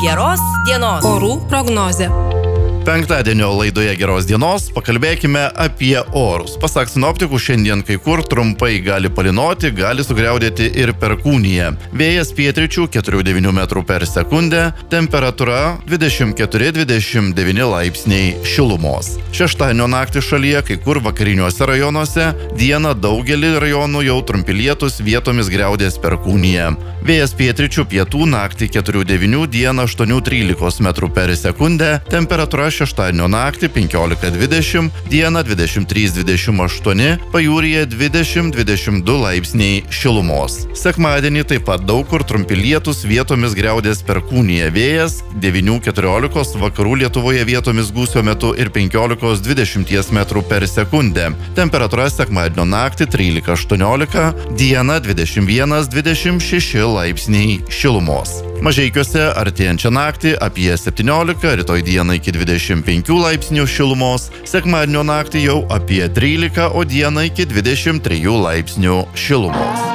Geros dienos. Orų prognozė. Penktadienio laidoje Geros dienos pakalbėkime apie orus. Pasak sinoptikų, šiandien kai kur trumpai gali palynoti, gali sugriaudėti ir perkūnija. Vėjas pietryčių 4–9 metrų per sekundę, temperatūra 24–29 laipsniai šilumos. Šeštadienio naktį šalyje kai kur vakariniuose rajonuose, dieną daugelį rajonų jau trumpi lietūs, vietomis griaudės perkūnija. Vėjas pietryčių pietų naktį 4–9, dieną 8–13 metrų per sekundę, temperatūra šeštadienio naktį 15–20, dieną 23–28, pajūryje 20–22 laipsniai šilumos. Sekmadienį taip pat daug kur trumpi lietūs, vietomis griaudės perkūnija, vėjas 9–14, vakarų Lietuvoje vietomis gūsio metu ir 15–20 metrų per sekundę. Temperatūra sekmadienio naktį 13–18, dieną 21–26 laipsniai šilumos. Mažeikiuose artėjančią naktį apie 17, rytoj dieną iki 25 laipsnių šilumos, sekmadienio naktį jau apie 13, o dieną iki 23 laipsnių šilumos.